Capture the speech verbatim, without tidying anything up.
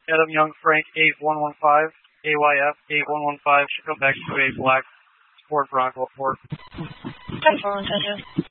Adam Young Frank eight one one five, A Y F eight one one five should come back to a black Ford Bronco Ford. ten four one ten.